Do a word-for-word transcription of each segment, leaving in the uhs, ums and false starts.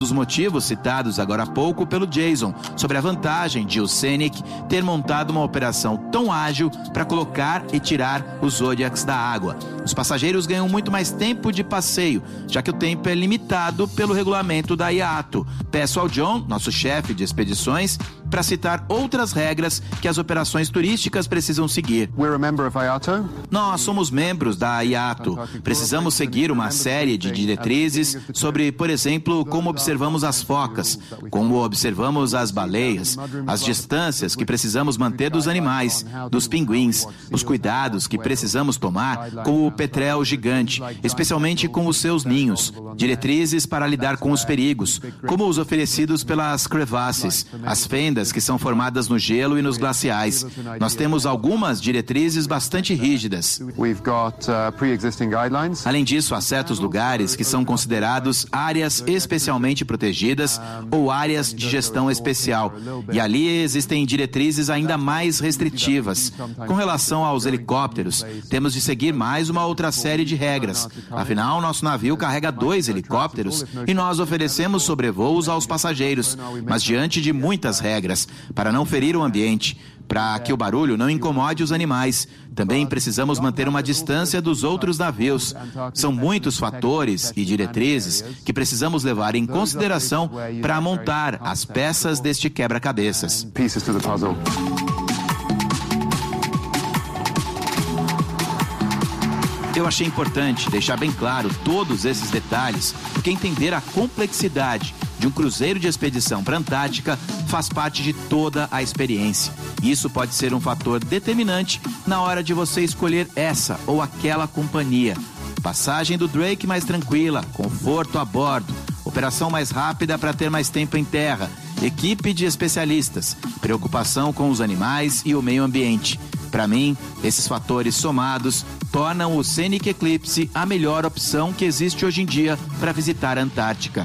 Dos motivos citados agora há pouco pelo Jason, sobre a vantagem de o Scenic ter montado uma operação tão ágil para colocar e tirar os Zodiacs da água. Os passageiros ganham muito mais tempo de passeio, já que o tempo é limitado pelo regulamento da I A A T O. Peço ao John, nosso chefe de expedições, para citar outras regras que as operações turísticas precisam seguir. We're a member of I A T O. Nós somos membros da I A A T O. Precisamos seguir uma série de diretrizes sobre, por exemplo, como observamos as focas, como observamos as baleias, as distâncias que precisamos manter dos animais, dos pinguins, os cuidados que precisamos tomar com o petrel gigante, especialmente com os seus ninhos, diretrizes para lidar com os perigos, como os oferecidos pelas crevasses, as fendas que são formadas no gelo e nos glaciais. Nós temos algumas diretrizes bastante rígidas. Além disso, há certos lugares que são considerados áreas especialmente protegidas ou áreas de gestão especial. E ali existem diretrizes ainda mais restritivas. Com relação aos helicópteros, temos de seguir mais uma outra série de regras. Afinal, nosso navio carrega dois helicópteros e nós oferecemos sobrevoos aos passageiros, mas diante de muitas regras, para não ferir o ambiente, para que o barulho não incomode os animais. Também precisamos manter uma distância dos outros navios. São muitos fatores e diretrizes que precisamos levar em consideração para montar as peças deste quebra-cabeças. Eu achei importante deixar bem claro todos esses detalhes, porque entender a complexidade de um cruzeiro de expedição para a Antártica faz parte de toda a experiência. Isso pode ser um fator determinante na hora de você escolher essa ou aquela companhia. Passagem do Drake mais tranquila, conforto a bordo, operação mais rápida para ter mais tempo em terra, equipe de especialistas, preocupação com os animais e o meio ambiente. Para mim, esses fatores somados tornam o Scenic Eclipse a melhor opção que existe hoje em dia para visitar a Antártica.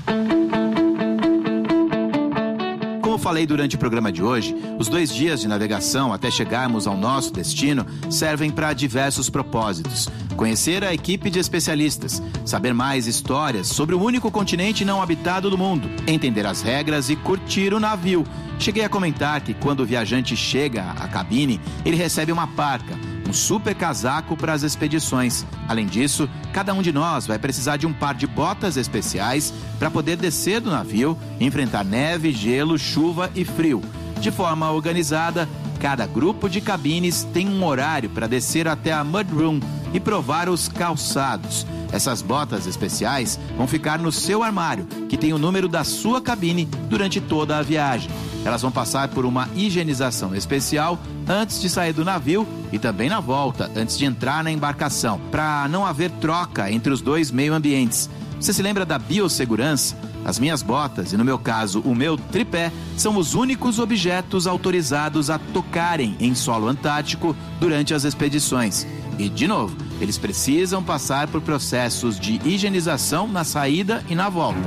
Como falei durante o programa de hoje, os dois dias de navegação até chegarmos ao nosso destino servem para diversos propósitos. Conhecer a equipe de especialistas, saber mais histórias sobre o único continente não habitado do mundo, entender as regras e curtir o navio. Cheguei a comentar que quando o viajante chega à cabine, ele recebe uma parca, um super casaco para as expedições. Além disso, cada um de nós vai precisar de um par de botas especiais para poder descer do navio e enfrentar neve, gelo, chuva e frio. De forma organizada, cada grupo de cabines tem um horário para descer até a Mud Room e provar os calçados. Essas botas especiais vão ficar no seu armário, que tem o número da sua cabine durante toda a viagem. Elas vão passar por uma higienização especial antes de sair do navio e também na volta, antes de entrar na embarcação, para não haver troca entre os dois meio-ambientes. Você se lembra da biossegurança? As minhas botas, e no meu caso o meu tripé, são os únicos objetos autorizados a tocarem em solo antártico durante as expedições. E, de novo, eles precisam passar por processos de higienização na saída e na volta.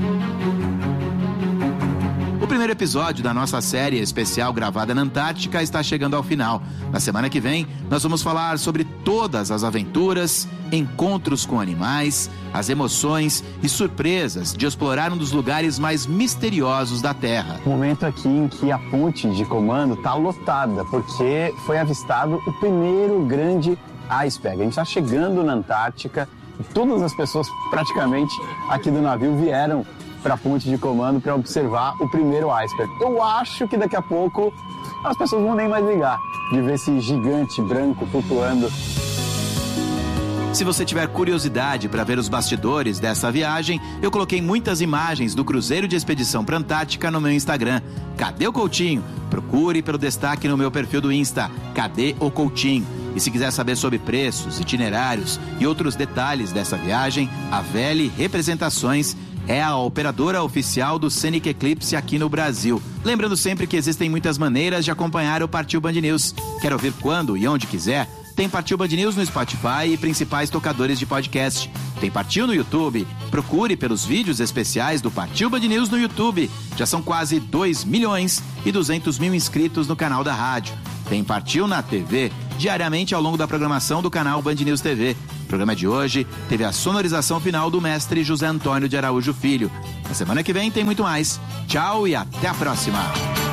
O primeiro episódio da nossa série especial gravada na Antártica está chegando ao final. Na semana que vem, nós vamos falar sobre todas as aventuras, encontros com animais, as emoções e surpresas de explorar um dos lugares mais misteriosos da Terra. Momento aqui em que a ponte de comando está lotada, porque foi avistado o primeiro grande iceberg. A gente está chegando na Antártica e todas as pessoas praticamente aqui do navio vieram para a ponte de comando para observar o primeiro iceberg. Eu acho que daqui a pouco as pessoas vão nem mais ligar de ver esse gigante branco flutuando. Se você tiver curiosidade para ver os bastidores dessa viagem, eu coloquei muitas imagens do cruzeiro de expedição para a Antártica no meu Instagram. Cadê o Coutinho? Procure pelo destaque no meu perfil do Insta, Cadê o Coutinho? E se quiser saber sobre preços, itinerários e outros detalhes dessa viagem, a Vele Representações é a operadora oficial do Scenic Eclipse aqui no Brasil. Lembrando sempre que existem muitas maneiras de acompanhar o Partiu Band News. Quer ouvir quando e onde quiser? Tem Partiu Band News no Spotify e principais tocadores de podcast. Tem Partiu no YouTube. Procure pelos vídeos especiais do Partiu Band News no YouTube. Já são quase dois milhões e duzentos mil inscritos no canal da rádio. Tem Partiu na T V diariamente ao longo da programação do canal Band News T V. O programa de hoje teve a sonorização final do mestre José Antônio de Araújo Filho. Na semana que vem tem muito mais. Tchau e até a próxima.